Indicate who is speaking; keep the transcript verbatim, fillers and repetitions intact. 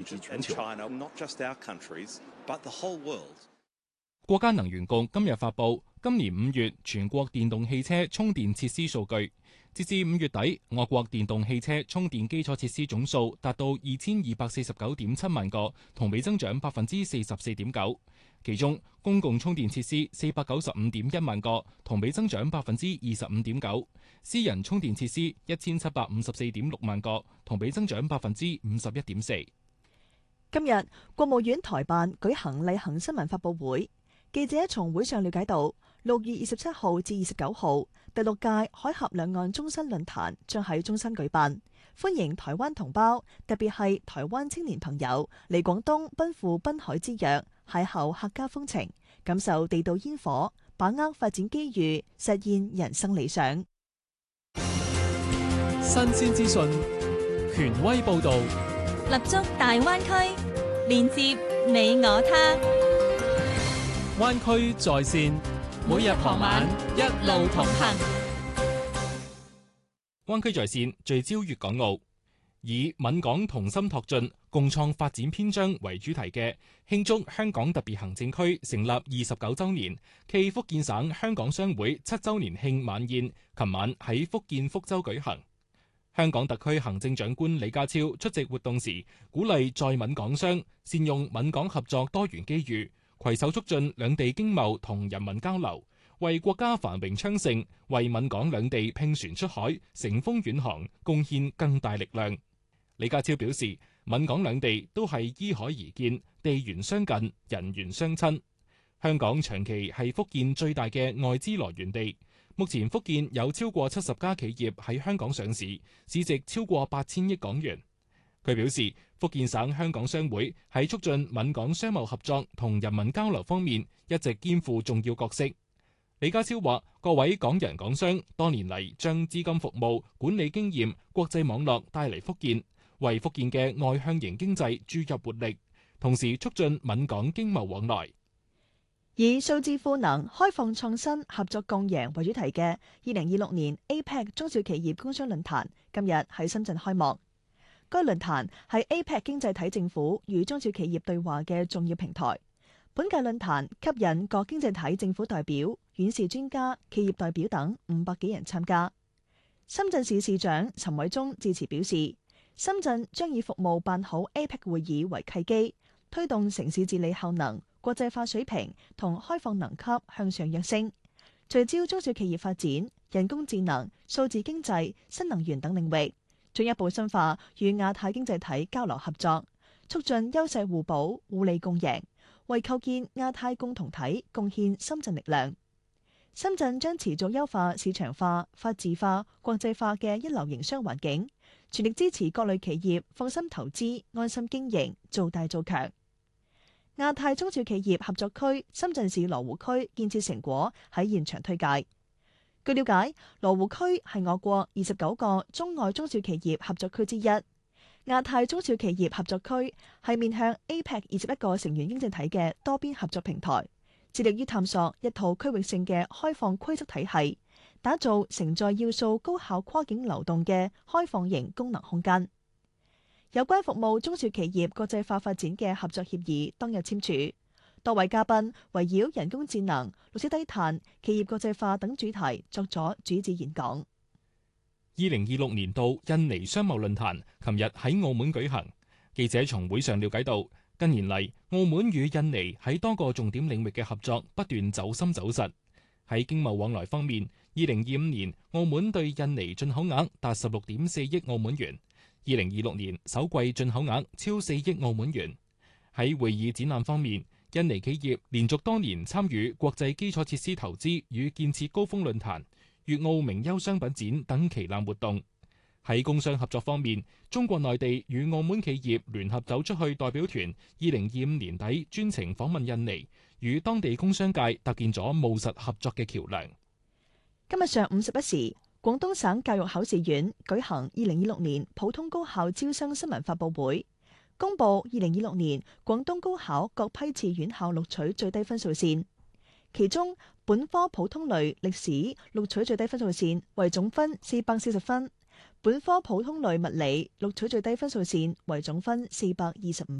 Speaker 1: 指全球。
Speaker 2: 國家能源局今日發布今年五月全國電動汽車充電設施數據，截至五月底，我國電動汽車充電基礎設施總數達到二千二百四十九點七萬個，同比增長百分之四十四點九。其中，公共充電設施四百九十五點一萬個，同比增長百分之二十五點九；私人充電設施一千七百五十四點六萬個，同比增長百分之五十一點四。
Speaker 3: 今日，國務院台辦舉行例行新聞發佈會。記者從會上了解到，六月二十七號至二十九號，第六屆海峽兩岸中新論壇將喺中新舉辦，歡迎台灣同胞，特別係台灣青年朋友嚟廣東奔赴濱海之約，邂逅客家風情，感受地道煙火，把握發展機遇，實現人生理想。
Speaker 4: 新鮮資訊，權威報導，
Speaker 5: 立足大灣區，連接你我他。
Speaker 4: 灣區在線，每日傍晚一路同行。
Speaker 2: 灣區在線聚焦粵港澳，以閩港同心拓進，共創發展篇章為主題嘅慶祝香港特別行政區成立二十九週年暨福建省香港商會七週年慶晚宴，琴晚喺福建福州舉行。香港特區行政長官李家超出席活動時，鼓勵在閩港商善用閩港合作多元機遇，攜手促進兩地經貿同人民交流，為國家繁榮昌盛、為閩港兩地拼船出海、乘風遠航貢獻更大力量。李家超表示，閩港兩地都係依海而建，地緣相近，人緣相親。香港長期係福建最大嘅外資來源地，目前福建有超過七十家企業喺香港上市，市值超過八千億港元。佢表示，福建省香港商會喺促進閩港商貿合作同人民交流方面一直肩負重要角色。李家超話，各位港人港商多年嚟將資金服務、管理經驗、國際網絡帶嚟福建，為福建嘅外向型經濟注入活力，同時促進閩港經貿往來。
Speaker 3: 以數字賦能、開放創新、合作共贏為主題嘅二零二六年 A P E C 中小企業工商論壇今日喺深圳開幕。該論壇係 A P E C 經濟體政府與中小企業對話嘅重要平台。本屆論壇吸引各經濟體政府代表、院士專家、企業代表等五百幾人參加。深圳市市長陳偉忠致辭表示，深圳將以服務辦好 A P E C 會議為契機，推動城市治理效能、國際化水平同開放能級向上躍升，聚焦中小企業發展、人工智能、數字經濟、新能源等領域，進一步深化與亞太經濟體交流合作，促進優勢互補、互利共贏，為構建亞太共同體貢獻深圳力量。深圳將持續優化市場化、法治化、國際化嘅一流營商環境，全力支持各類企業放心投資、安心經營，做大做強。亞太中小企業合作區深圳市羅湖區建設成果喺現場推介。據了解，羅湖區係我國二十九個中外中小企業合作區之一。亞太中小企業合作區係面向 A P E C 二十一個成員經濟體嘅多邊合作平台，致力於探索一套區域性嘅開放規則體系，打造承載要素高效跨境流動嘅開放型功能空間。有關服務中小企業國際化發展嘅合作協議當日簽署，多位嘉賓圍繞人工智能、綠色低碳、企業國際化等主題作咗主旨演講。
Speaker 2: 二零二六年度印尼商貿論壇琴日喺澳門舉行，記者從會上了解到，近年嚟澳門與印尼喺多個重點領域嘅合作不斷走深走實。喺經貿往來方面，二零二五年澳門對印尼進口額達十六點四億澳門元，二零二六年首季進口額超四億澳門元。喺會議展覽方面，印尼企業連續多年參與國際基礎設施投資與建設高峰論壇、粵澳名優商品展等旗艦活動。喺工商合作方面，中國內地與澳門企業聯合走出去代表團，二零二五年底專程訪問印尼，與當地工商界搭建咗務實合作嘅橋樑。
Speaker 3: 今日上午十一時，廣東省教育考試院舉行二零二六年普通高考招生新聞發佈會，公佈二零二六年廣東高考各批次院校錄取最低分數線。其中，本科普通類歷史錄取最低分數線為總分四百四十分，本科普通類物理錄取最低分數線為總分四百二十五